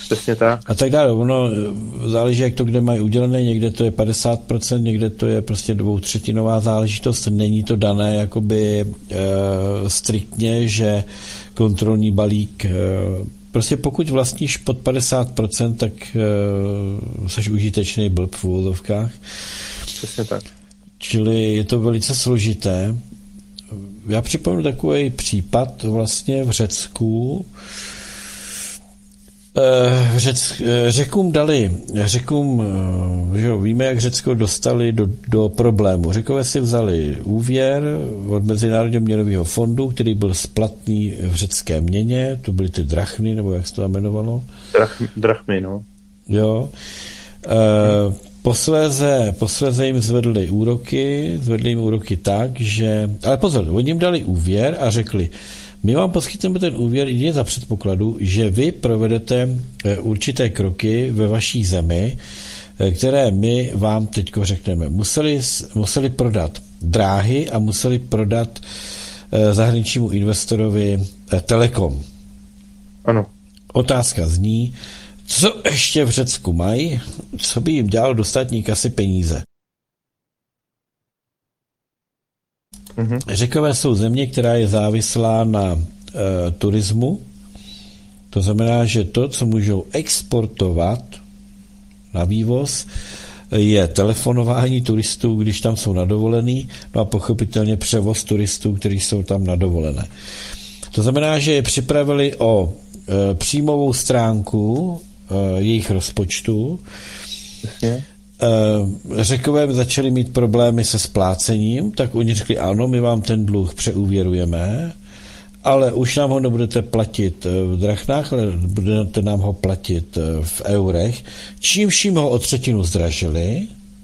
Přesně tak. A tak dále. Ono záleží, jak to kde mají udělené, někde to je padesát procent, někde to je prostě dvoutřetinová záležitost, není to dané jakoby e, striktně, že kontrolní balík, e, prostě pokud vlastníš pod padesát procent, tak e, jsi užitečný blb v úvodovkách. Přesně tak. Čili je to velice složité. Já připomenu takový případ vlastně v Řecku. Řec, Řekům dali, Řekům, že jo, víme, jak Řecko dostali do, do problému. Řekové si vzali úvěr od Mezinárodního měnového fondu, který byl splatný v řecké měně, to byly ty drachmy, nebo jak se to jmenovalo? Drach, drachmy, no. Jo. E, posléze, posléze jim zvedli úroky, zvedli jim úroky tak, že, ale pozor, oni jim dali úvěr a řekli, my vám poskytneme ten úvěr jedině za předpokladu, že vy provedete určité kroky ve vaší zemi, které my vám teďko řekneme. Museli, museli prodat dráhy a museli prodat zahraničnímu investorovi Telekom. Ano. Otázka zní, co ještě v Řecku mají, co by jim dělalo do státní kasy peníze. Řekové jsou země, která je závislá na e, turismu. To znamená, že to, co můžou exportovat na vývoz, je telefonování turistů, když tam jsou na dovolený, no a pochopitelně převoz turistů, kteří jsou tam na dovolené. To znamená, že je připravili o e, příjmovou stránku e, jejich rozpočtu. Jasně. Řekové začali mít problémy se splácením, tak oni řekli, ano, my vám ten dluh přeúvěrujeme, ale už nám ho nebudete platit v drachnách, ale budete nám ho platit v eurech, čímž jim ho o třetinu zdražili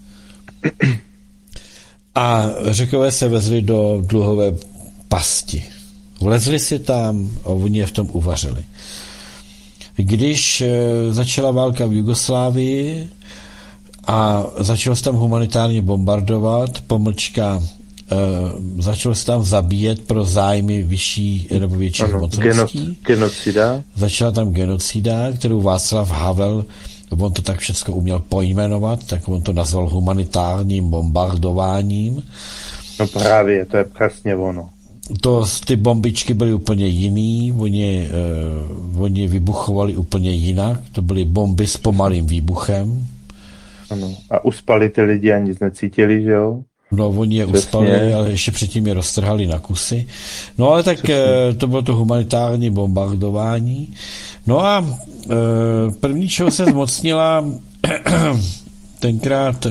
a Řekové se vezli do dluhové pasti. Vlezli si tam a oni je v tom uvařili. Když začala válka v Jugoslávii, a začalo se tam humanitárně bombardovat, pomlčka, e, začalo se tam zabíjet pro zájmy vyšší nebo větších mocností. Genocida. Začala tam genocida, kterou Václav Havel, on to tak všechno uměl pojmenovat, tak on to nazval humanitárním bombardováním. No právě, to je přesně ono. To, ty bombičky byly úplně jiný, oni, e, oni vybuchovali úplně jinak, to byly bomby s pomalým výbuchem. Ano. A uspali ty lidi a nic necítili, že jo? No, oni je Přesně. uspali, ale ještě předtím je roztrhali na kusy. No, ale tak Přesně. to bylo to humanitární bombardování. No a e, první, čeho se zmocnila tenkrát e,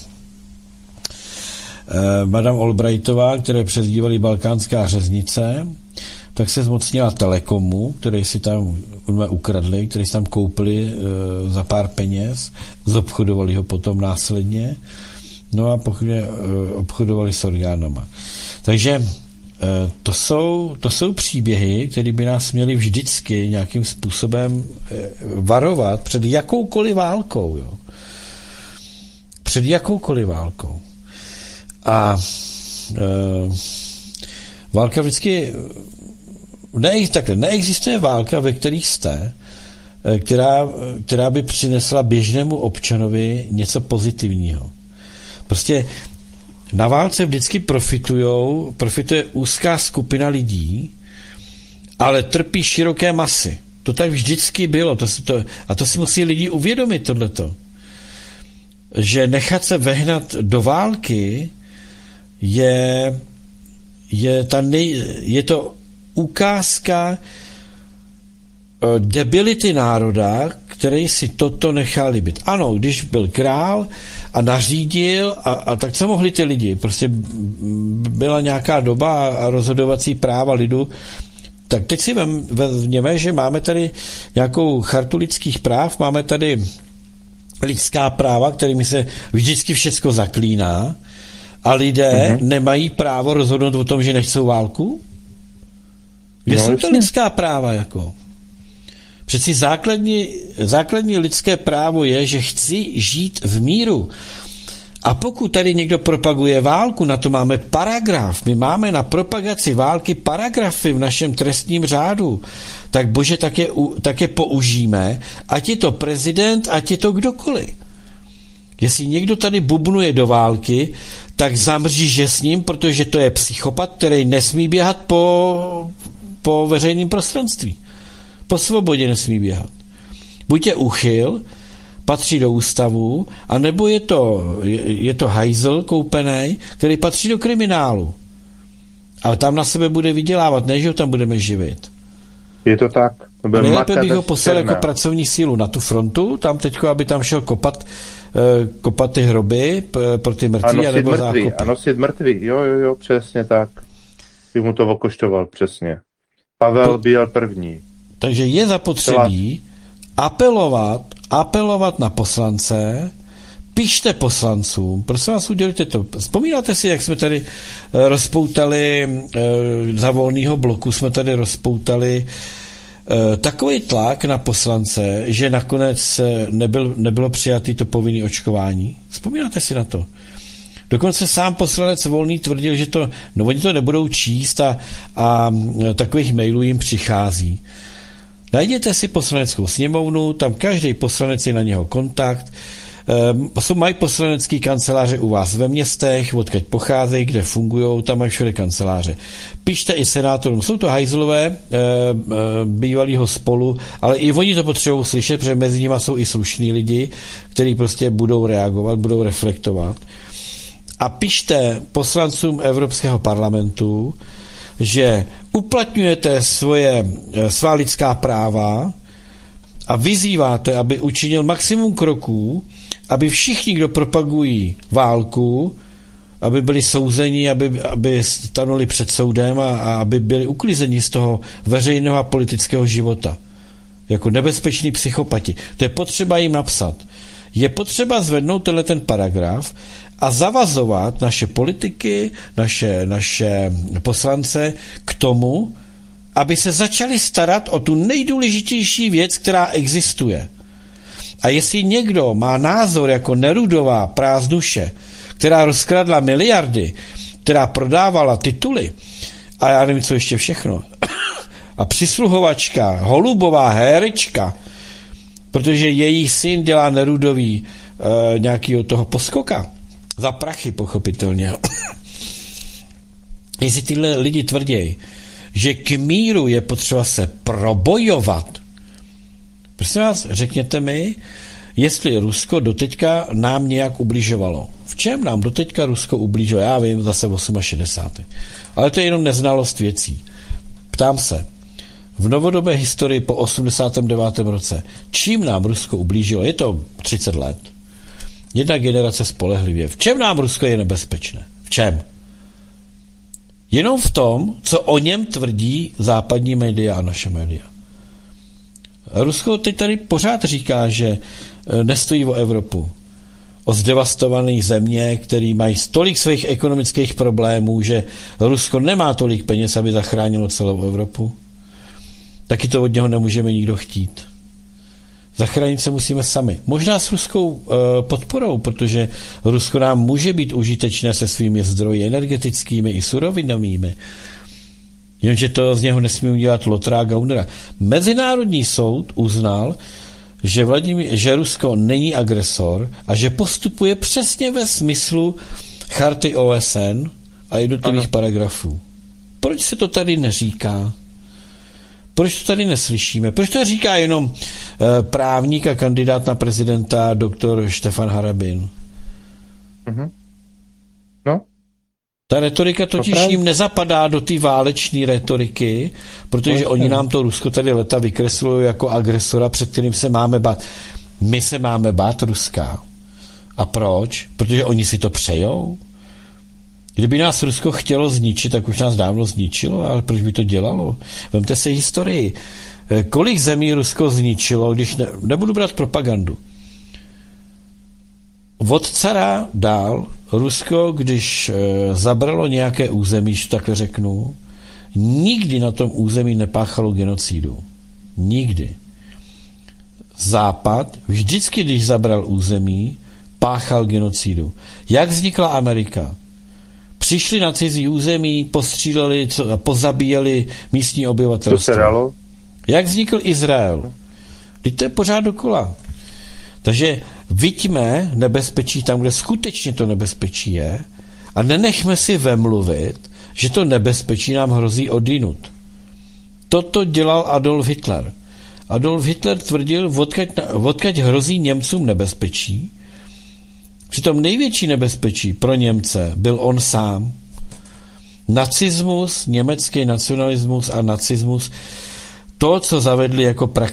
e, Madame Albrightová, které přezdívali Balkánská řeznice, tak se zmocnila Telekomu, který si tam ukradli, který si tam koupili e, za pár peněz, zobchodovali ho potom následně, no a pokud e, obchodovali s orgánama. Takže e, to, jsou, to jsou příběhy, které by nás měly vždycky nějakým způsobem e, varovat před jakoukoliv válkou. Jo. Před jakoukoliv válkou. A e, válka vždycky Ne, takhle, neexistuje válka, ve kterých jste, která, která by přinesla běžnému občanovi něco pozitivního. Prostě na válce vždycky profitujou, profituje úzká skupina lidí, ale trpí široké masy. To tak vždycky bylo. To, to, a to si musí lidi uvědomit, tohleto. Že nechat se vehnat do války je, je, ta nej, je to ukázka debility národa, který si toto nechal líbit. Ano, když byl král a nařídil, a, a tak co mohli ty lidi? Prostě byla nějaká doba a rozhodovací práva lidu. Tak teď si vezměme, že máme tady nějakou chartu lidských práv, máme tady lidská práva, kterými se vždycky všecko zaklíná, a lidé mm-hmm. nemají právo rozhodnout o tom, že nechcou válku? Kde no, jsou to lidská práva, jako? Přeci základní, základní lidské právo je, že chci žít v míru. A pokud tady někdo propaguje válku, na to máme paragraf. My máme na propagaci války paragrafy v našem trestním řádu. tak bože, tak je, tak je použijeme, ať je to prezident, ať je to kdokoliv. Jestli někdo tady bubnuje do války, tak zamříže s ním, protože to je psychopat, který nesmí běhat po, po veřejném prostranství. Po svobodě nesmí běhat. Buď je úchyl, patří do ústavu, anebo je to, je, je to hajzl koupený, který patří do kriminálu. Ale tam na sebe bude vydělávat, ne, že ho tam budeme živit. Je to tak. Nejlépe bych ho poslal jako pracovní sílu na tu frontu, tam teďko, aby tam šel kopat, kopat ty hroby pro ty mrtví, a nebo mrtví, zákopy. A nosit mrtví, jo, jo, jo, přesně tak. Bych mu to okoštoval, přesně. Pavel byl první. Takže je zapotřebí apelovat, apelovat na poslance, pište poslancům, prosím vás, udělejte to. Vzpomínáte si, jak jsme tady rozpoutali za Volného bloku, jsme tady rozpoutali takový tlak na poslance, že nakonec nebyl, nebylo přijatý to povinné očkování. Vzpomínáte si na to? Dokonce sám poslanec Volný tvrdil, že to, no oni to nebudou číst a, a takových mailů jim přichází. Najděte si poslaneckou sněmovnu, tam každý poslanec je na něho kontakt. Jsou mají poslanecký kanceláře u vás ve městech, odkud pocházejí, kde fungují, tam mají všude kanceláře. Pište i senátorům, jsou to hajzlové bývalýho Spolu, ale i oni to potřebují slyšet, protože mezi nimi jsou i slušní lidi, kteří prostě budou reagovat, budou reflektovat. A pište poslancům Evropského parlamentu, že uplatňujete svoje, svá lidská práva a vyzýváte, aby učinil maximum kroků, aby všichni, kdo propagují válku, aby byli souzeni, aby, aby stanuli před soudem a, a aby byli uklizeni z toho veřejného a politického života. Jako nebezpeční psychopati. To je potřeba jim napsat. Je potřeba zvednout tenhle ten paragraf a zavazovat naše politiky, naše, naše poslance k tomu, aby se začali starat o tu nejdůležitější věc, která existuje. A jestli někdo má názor jako Nerudová prázdnuše, která rozkradla miliardy, která prodávala tituly, a já nevím, co ještě všechno, a přisluhovačka, holubová herečka, protože její syn dělá Nerudový e, nějakýho toho poskoka, za prachy pochopitelně. Jestli tyhle lidi tvrdějí, že k míru je potřeba se probojovat, prosím vás, řekněte mi, jestli Rusko doteďka nám nějak ubližovalo. V čem nám doteďka Rusko ubližovalo? Já vím, zase šedesát osm. Ale to je jenom neznalost věcí. Ptám se, v novodobé historii po osmdesátém devátém roce, čím nám Rusko ublížilo? Je to třicet let. Jedna generace spolehlivě. V čem nám Rusko je nebezpečné? V čem? Jenom v tom, co o něm tvrdí západní média a naše média. Rusko teď tady pořád říká, že nestojí o Evropu. O zdevastované země, který mají tolik svých ekonomických problémů, že Rusko nemá tolik peněz, aby zachránilo celou Evropu. Taky to od něho nemůžeme nikdo chtít. Zachránit se musíme sami. Možná s ruskou uh, podporou, protože Rusko nám může být užitečné se svými zdroji energetickými i surovinovými. Jenže to z něho nesmí udělat Lotra a Gaunera. Mezinárodní soud uznal, že, Vladimír, že Rusko není agresor a že postupuje přesně ve smyslu charty O S N a jednotlivých paragrafů. Proč se to tady neříká? Proč to tady neslyšíme? Proč to říká jenom uh, právník a kandidát na prezidenta doktor Štefan Harabin? Mm-hmm. No. Ta retorika totiž jim nezapadá do té váleční retoriky, protože oni nám to Rusko tady leta vykreslují jako agresora, před kterým se máme bát. My se máme bát Ruska. A proč? Protože oni si to přejou. Kdyby nás Rusko chtělo zničit, tak už nás dávno zničilo, ale proč by to dělalo? Vemte si historii. Kolik zemí Rusko zničilo, když ne, nebudu brát propagandu. Od cara dál Rusko, když e, zabralo nějaké území, že takhle řeknu, nikdy na tom území nepáchalo genocidu. Nikdy. Západ vždycky, když zabral území, páchal genocidu. Jak vznikla Amerika? Přišli na cizí území, postříleli, pozabíjeli místní obyvatelstvo. Co se dalo? Jak vznikl Izrael? Teď to je pořád dokola. Takže viďme nebezpečí tam, kde skutečně to nebezpečí je a nenechme si vemluvit, že to nebezpečí nám hrozí odinut. Toto dělal Adolf Hitler. Adolf Hitler tvrdil, odkaď, odkaď hrozí Němcům nebezpečí. Přitom největší nebezpečí pro Němce byl on sám. Nacismus, německý nacionalismus a nacismus, to, co zavedli jako praktiku.